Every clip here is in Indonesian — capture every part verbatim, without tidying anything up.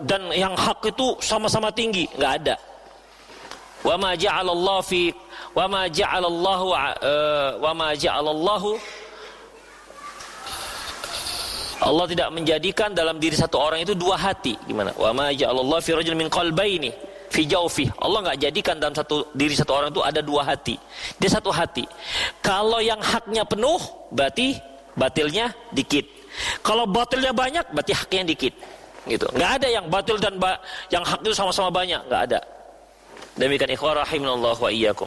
dan yang hak itu sama-sama tinggi, enggak ada. Wa ma ja'alallahu fi wa ma ja'alallahu uh, wa ma ja'alallahu Allah tidak menjadikan dalam diri satu orang itu dua hati. Gimana? Wa ma ja'alallahu fi rajul min qalbayni fi jawfi. Allah enggak jadikan dalam satu diri satu orang itu ada dua hati. Dia satu hati. Kalau yang haknya penuh, berarti batilnya dikit. Kalau batilnya banyak, berarti haknya dikit. Gitu. Enggak ada yang batil dan ba- yang hak itu sama-sama banyak, enggak ada. Demikian ikhwan rahimanallah wa iyyakum.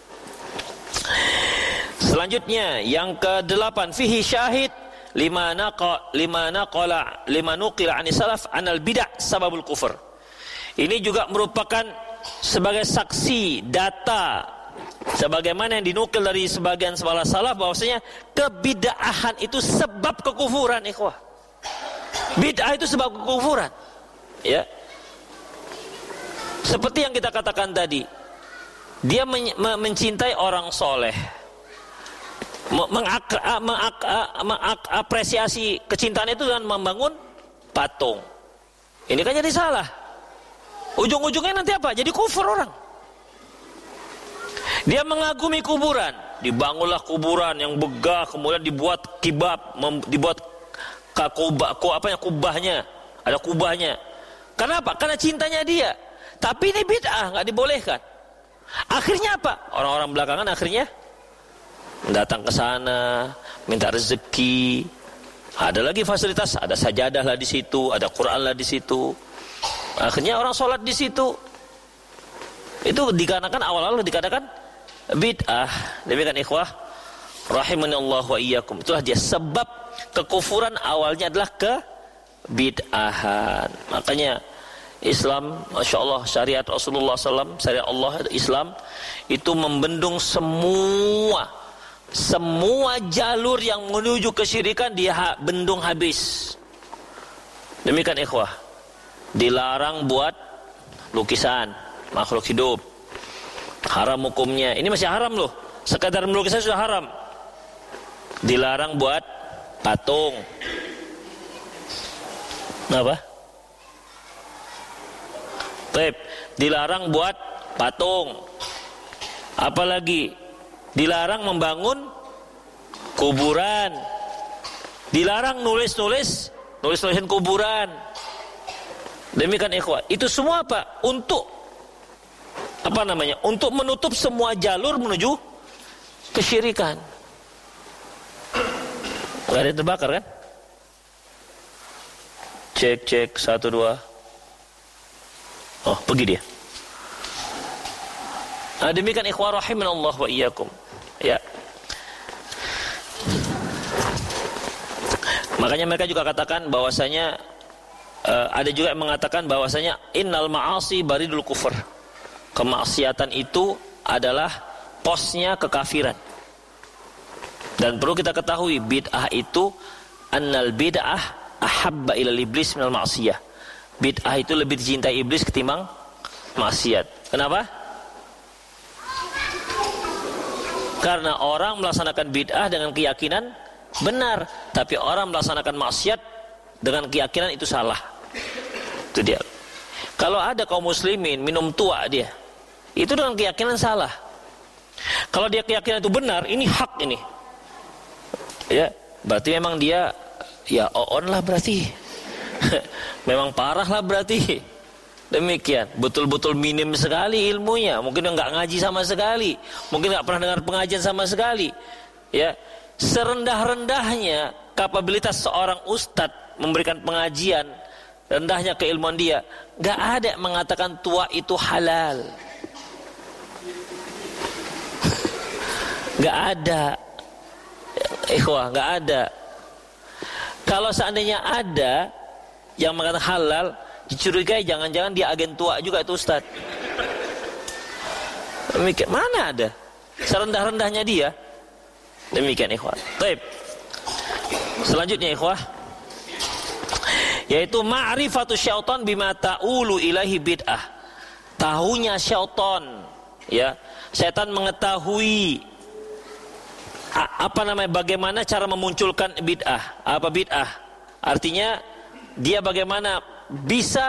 Selanjutnya yang kedelapan, fihi syahid lima naqa lima naqala lima nuqila ani salaf anal bid'ah sababul kufur. Ini juga merupakan sebagai saksi data sebagaimana yang dinukil dari sebagian para salaf bahwasanya kebid'ahan itu sebab kekufuran ikhwah. Bid'ah itu sebab kekufuran. Ya. Seperti yang kita katakan tadi, dia men- mencintai orang soleh, mengapresiasi kecintaan itu dengan membangun patung. Ini kan jadi salah. Ujung-ujungnya nanti apa? Jadi kufur orang. Dia mengagumi kuburan, dibangunlah kuburan yang begah, kemudian dibuat kibab, mem- dibuat kubah, apa ya kubahnya, ada kubahnya. Kenapa? Karena cintanya dia. Tapi ini bid'ah, nggak dibolehkan. Akhirnya apa? Orang-orang belakangan akhirnya datang ke sana, minta rezeki. Ada lagi fasilitas, ada sajadah lah di situ, ada Quran lah di situ. Akhirnya orang sholat di situ. Itu dikarenakan awal-awal dikatakan bid'ah. Demikian ikhwah rahimanallah wa iyyakum. Itulah dia sebab kekufuran awalnya adalah ke bid'ahan. Makanya Islam, Masya Allah, syariat Rasulullah sallallahu alaihi wasallam, syariat Allah, Islam itu membendung semua semua jalur yang menuju kesyirikan, dia bendung habis. Demikian ikhwah. Dilarang buat lukisan makhluk hidup, haram hukumnya. Ini masih haram loh, sekadar melukisnya sudah haram. Dilarang buat patung. Apa? Baik, dilarang buat patung. Apalagi dilarang membangun kuburan. Dilarang nulis-nulis, nulis-nulisin kuburan. Demikian ikhwah. Itu semua apa? Untuk apa namanya? Untuk menutup semua jalur menuju kesyirikan. Enggak ada yang terbakar kan? Cek cek satu dua. Oh, pergi dia. Nah, demikian ikhwah rahimanallah wa iyyakum. Ya. Makanya mereka juga katakan bahwasanya uh, ada juga yang mengatakan bahwasanya innal ma'asi baridul kufur. Kemaksiatan itu adalah posnya kekafiran. Dan perlu kita ketahui bid'ah itu annal bid'ah ahabba ila iblis minal ma'siyah. Bid'ah itu lebih dicintai iblis ketimbang maksiat. Kenapa? Karena orang melaksanakan bid'ah dengan keyakinan benar, tapi orang melaksanakan maksiat dengan keyakinan itu salah. Itu dia. Kalau ada kaum muslimin minum tua dia, itu dengan keyakinan salah. Kalau dia keyakinan itu benar, ini hak ini. Ya, berarti memang dia ya on lah berarti. Memang parah lah berarti. Demikian, betul-betul minim sekali ilmunya. Mungkin enggak ngaji sama sekali, mungkin enggak pernah dengar pengajian sama sekali. Ya, serendah-rendahnya kapabilitas seorang ustadz memberikan pengajian, rendahnya keilmuan dia, enggak ada yang mengatakan tua itu halal. Enggak ada. Ikhwah, enggak ada. Kalau seandainya ada yang mengatakan halal, dicurigai jangan-jangan dia agen tua juga itu ustaz. Demikian, mana ada? Serendah-rendahnya dia. Demikian ikhwah. Baik. Selanjutnya ikhwah, yaitu ma'rifatu syaitan bima ta'ulu ilahi bid'ah. Tahunya syaitan, ya. Setan mengetahui apa namanya, bagaimana cara memunculkan bid'ah. Apa bid'ah? Artinya dia bagaimana bisa